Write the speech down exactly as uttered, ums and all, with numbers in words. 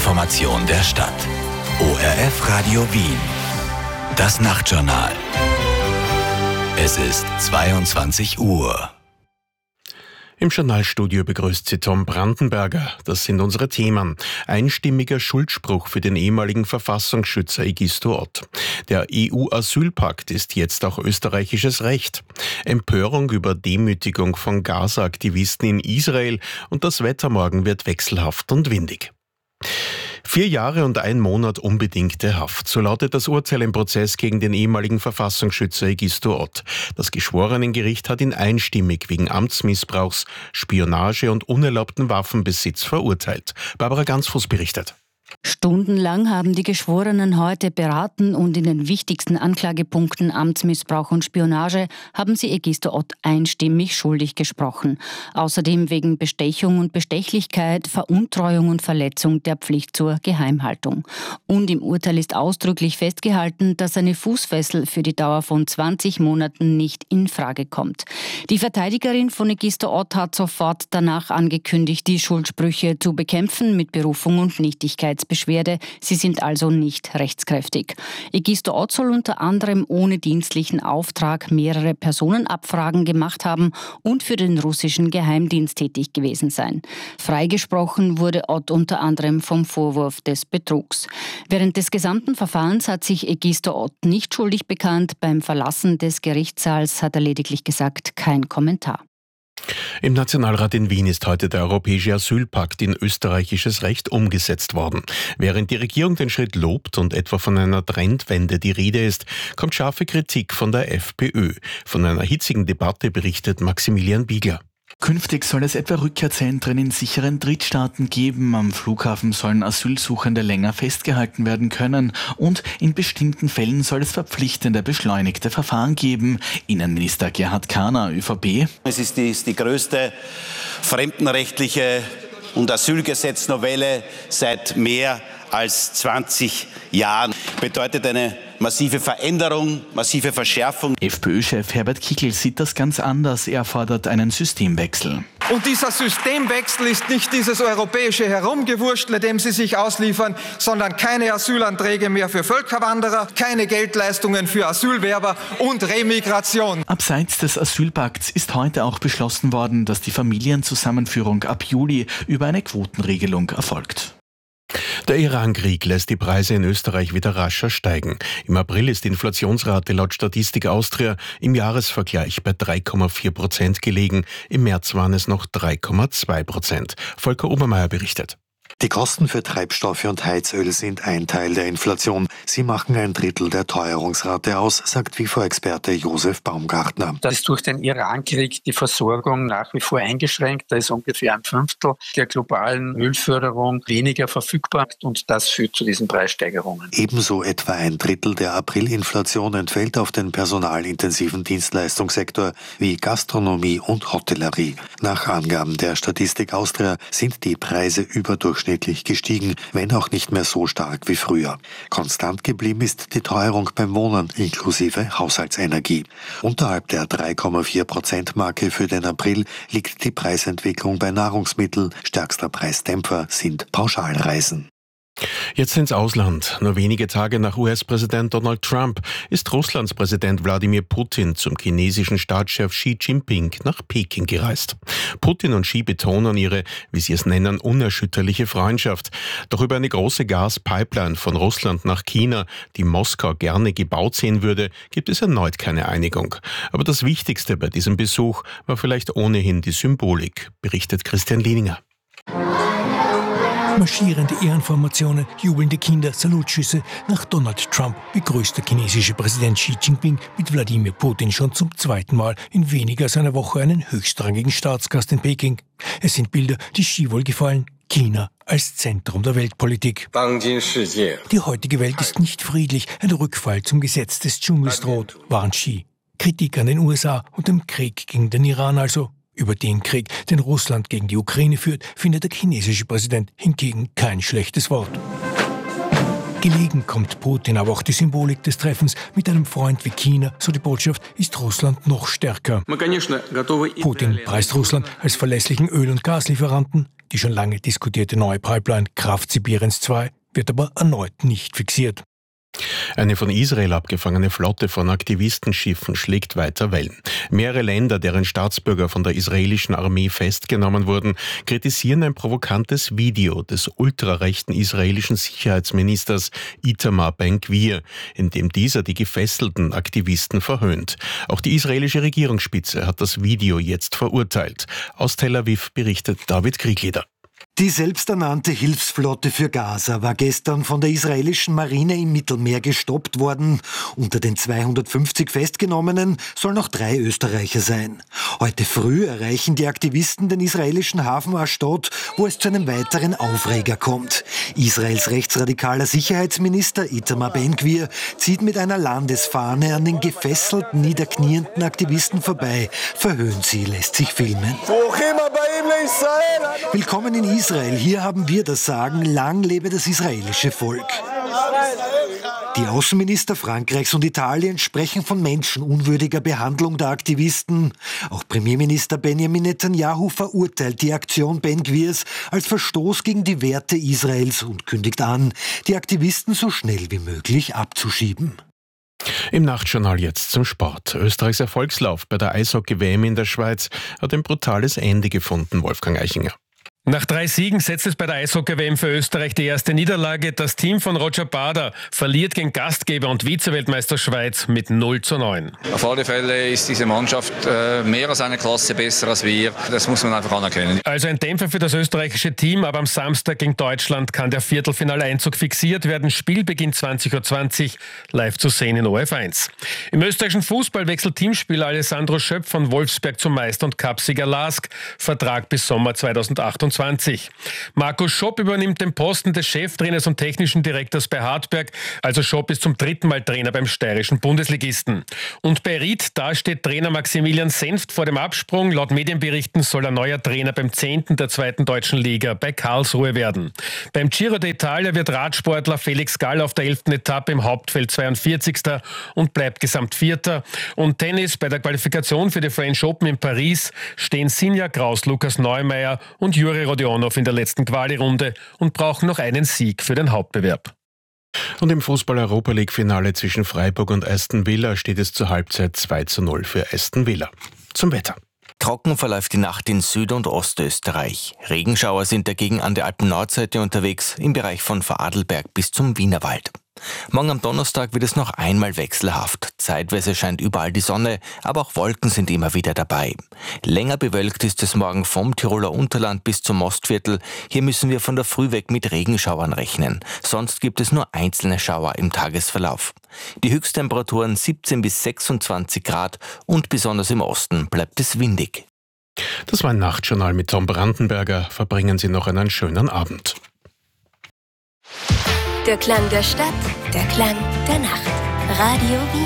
Information der Stadt. O R F Radio Wien. Das Nachtjournal. Es ist zweiundzwanzig Uhr. Im Journalstudio begrüßt Sie Tom Brandenberger. Das sind unsere Themen. Einstimmiger Schuldspruch für den ehemaligen Verfassungsschützer Egisto Ott. Der E U-Asylpakt ist jetzt auch österreichisches Recht. Empörung über Demütigung von Gaza-Aktivisten in Israel und das Wetter morgen wird wechselhaft und windig. Vier Jahre und ein Monat unbedingte Haft. So lautet das Urteil im Prozess gegen den ehemaligen Verfassungsschützer Egisto Ott. Das Geschworenengericht hat ihn einstimmig wegen Amtsmissbrauchs, Spionage und unerlaubten Waffenbesitz verurteilt. Barbara Gansfuß berichtet. Stundenlang haben die Geschworenen heute beraten und in den wichtigsten Anklagepunkten Amtsmissbrauch und Spionage haben sie Egisto Ott einstimmig schuldig gesprochen. Außerdem wegen Bestechung und Bestechlichkeit, Veruntreuung und Verletzung der Pflicht zur Geheimhaltung. Und im Urteil ist ausdrücklich festgehalten, dass eine Fußfessel für die Dauer von zwanzig Monaten nicht in Frage kommt. Die Verteidigerin von Egisto Ott hat sofort danach angekündigt, die Schuldsprüche zu bekämpfen mit Berufung und Nichtigkeit. Beschwerde. Sie sind also nicht rechtskräftig. Egisto Ott soll unter anderem ohne dienstlichen Auftrag mehrere Personenabfragen gemacht haben und für den russischen Geheimdienst tätig gewesen sein. Freigesprochen wurde Ott unter anderem vom Vorwurf des Betrugs. Während des gesamten Verfahrens hat sich Egisto Ott nicht schuldig bekannt. Beim Verlassen des Gerichtssaals hat er lediglich gesagt, kein Kommentar. Im Nationalrat in Wien ist heute der Europäische Asylpakt in österreichisches Recht umgesetzt worden. Während die Regierung den Schritt lobt und etwa von einer Trendwende die Rede ist, kommt scharfe Kritik von der FPÖ. Von einer hitzigen Debatte berichtet Maximilian Biegler. Künftig soll es etwa Rückkehrzentren in sicheren Drittstaaten geben. Am Flughafen sollen Asylsuchende länger festgehalten werden können. Und in bestimmten Fällen soll es verpflichtende beschleunigte Verfahren geben. Innenminister Gerhard Kahner, ÖVP. Es ist die, ist die größte fremdenrechtliche und Asylgesetznovelle seit mehr als zwanzig Jahren. Bedeutet eine massive Veränderung, massive Verschärfung. FPÖ-Chef Herbert Kickl sieht das ganz anders. Er fordert einen Systemwechsel. Und dieser Systemwechsel ist nicht dieses europäische Herumgewurschtle, dem Sie sich ausliefern, sondern keine Asylanträge mehr für Völkerwanderer, keine Geldleistungen für Asylwerber und Remigration. Abseits des Asylpakts ist heute auch beschlossen worden, dass die Familienzusammenführung ab Juli über eine Quotenregelung erfolgt. Der Iran-Krieg lässt die Preise in Österreich wieder rascher steigen. Im April ist die Inflationsrate laut Statistik Austria im Jahresvergleich bei drei Komma vier Prozent gelegen. Im März waren es noch drei Komma zwei Prozent. Volker Obermeier berichtet. Die Kosten für Treibstoffe und Heizöl sind ein Teil der Inflation. Sie machen ein Drittel der Teuerungsrate aus, sagt W I F O-Experte Josef Baumgartner. Da ist durch den Iran-Krieg die Versorgung nach wie vor eingeschränkt. Da ist ungefähr ein Fünftel der globalen Ölförderung weniger verfügbar und das führt zu diesen Preissteigerungen. Ebenso etwa ein Drittel der Aprilinflation entfällt auf den personalintensiven Dienstleistungssektor wie Gastronomie und Hotellerie. Nach Angaben der Statistik Austria sind die Preise überdurchschnittlich gestiegen, wenn auch nicht mehr so stark wie früher. Konstant geblieben ist die Teuerung beim Wohnen inklusive Haushaltsenergie. Unterhalb der drei Komma vier Prozent Marke für den April liegt die Preisentwicklung bei Nahrungsmitteln. Stärkster Preisdämpfer sind Pauschalreisen. Jetzt ins Ausland. Nur wenige Tage nach U S-Präsident Donald Trump ist Russlands Präsident Wladimir Putin zum chinesischen Staatschef Xi Jinping nach Peking gereist. Putin und Xi betonen ihre, wie sie es nennen, unerschütterliche Freundschaft. Doch über eine große Gaspipeline von Russland nach China, die Moskau gerne gebaut sehen würde, gibt es erneut keine Einigung. Aber das Wichtigste bei diesem Besuch war vielleicht ohnehin die Symbolik, berichtet Christian Lieninger. Marschierende Ehrenformationen, jubelnde Kinder, Salutschüsse. Nach Donald Trump begrüßt der chinesische Präsident Xi Jinping mit Wladimir Putin schon zum zweiten Mal in weniger als einer Woche einen höchstrangigen Staatsgast in Peking. Es sind Bilder, die Xi wohlgefallen. China als Zentrum der Weltpolitik. Die heutige Welt ist nicht friedlich. Ein Rückfall zum Gesetz des Dschungels droht, warnt Xi. Kritik an den U S A und dem Krieg gegen den Iran also. Über den Krieg, den Russland gegen die Ukraine führt, findet der chinesische Präsident hingegen kein schlechtes Wort. Gelegen kommt Putin aber auch die Symbolik des Treffens mit einem Freund wie China, so die Botschaft, ist Russland noch stärker. Putin preist Russland als verlässlichen Öl- und Gaslieferanten. Die schon lange diskutierte neue Pipeline Kraft Sibiriens zwei wird aber erneut nicht fixiert. Eine von Israel abgefangene Flotte von Aktivistenschiffen schlägt weiter Wellen. Mehrere Länder, deren Staatsbürger von der israelischen Armee festgenommen wurden, kritisieren ein provokantes Video des ultrarechten israelischen Sicherheitsministers Itamar Ben-Gvir, in dem dieser die gefesselten Aktivisten verhöhnt. Auch die israelische Regierungsspitze hat das Video jetzt verurteilt. Aus Tel Aviv berichtet David Krieglieder. Die selbsternannte Hilfsflotte für Gaza war gestern von der israelischen Marine im Mittelmeer gestoppt worden. Unter den zweihundertfünfzig Festgenommenen sollen noch drei Österreicher sein. Heute früh erreichen die Aktivisten den israelischen Hafen Ashdod, wo es zu einem weiteren Aufreger kommt. Israels rechtsradikaler Sicherheitsminister Itamar Ben-Gvir zieht mit einer Landesfahne an den gefesselten, niederknienden Aktivisten vorbei, verhöhnt sie, lässt sich filmen. Willkommen in Israel, hier haben wir das Sagen, lang lebe das israelische Volk. Die Außenminister Frankreichs und Italiens sprechen von menschenunwürdiger Behandlung der Aktivisten. Auch Premierminister Benjamin Netanyahu verurteilt die Aktion Ben-Gvirs als Verstoß gegen die Werte Israels und kündigt an, die Aktivisten so schnell wie möglich abzuschieben. Im Nachtjournal jetzt zum Sport. Österreichs Erfolgslauf bei der Eishockey-W M in der Schweiz hat ein brutales Ende gefunden, Wolfgang Eichinger. Nach drei Siegen setzt es bei der Eishockey-W M für Österreich die erste Niederlage. Das Team von Roger Bader verliert gegen Gastgeber und Vize-Weltmeister Schweiz mit null zu neun. Auf alle Fälle ist diese Mannschaft äh, mehr als eine Klasse besser als wir. Das muss man einfach anerkennen. Also ein Dämpfer für das österreichische Team, aber am Samstag gegen Deutschland kann der Viertelfinaleinzug fixiert werden. Spielbeginn zwanzig Uhr zwanzig, live zu sehen in O R F eins. Im österreichischen Fußball wechselt Teamspieler Alessandro Schöpf von Wolfsberg zum Meister und Cupsieger Lask. Vertrag bis Sommer zweitausendachtundzwanzig. Markus Schopp übernimmt den Posten des Cheftrainers und technischen Direktors bei Hartberg. Also Schopp ist zum dritten Mal Trainer beim steirischen Bundesligisten. Und bei Ried, da steht Trainer Maximilian Senft vor dem Absprung. Laut Medienberichten soll er neuer Trainer beim zehnten der zweiten deutschen Liga bei Karlsruhe werden. Beim Giro d'Italia wird Radsportler Felix Gall auf der elften Etappe im Hauptfeld zweiundvierzigster und bleibt Gesamtvierter. Und Tennis, bei der Qualifikation für die French Open in Paris stehen Sinja Kraus, Lukas Neumeier und Juri Rodionov in der letzten Quali-Runde und brauchen noch einen Sieg für den Hauptbewerb. Und im Fußball-Europa-League-Finale zwischen Freiburg und Aston Villa steht es zur Halbzeit zwei zu null für Aston Villa. Zum Wetter. Trocken verläuft die Nacht in Süd- und Ostösterreich. Regenschauer sind dagegen an der Alpen-Nordseite unterwegs, im Bereich von Vorarlberg bis zum Wienerwald. Morgen am Donnerstag wird es noch einmal wechselhaft. Zeitweise scheint überall die Sonne, aber auch Wolken sind immer wieder dabei. Länger bewölkt ist es morgen vom Tiroler Unterland bis zum Mostviertel. Hier müssen wir von der Früh weg mit Regenschauern rechnen. Sonst gibt es nur einzelne Schauer im Tagesverlauf. Die Höchsttemperaturen siebzehn bis sechsundzwanzig Grad und besonders im Osten bleibt es windig. Das war ein Nachtjournal mit Tom Brandenberger. Verbringen Sie noch einen schönen Abend. Der Klang der Stadt, der Klang der Nacht. Radio Wien.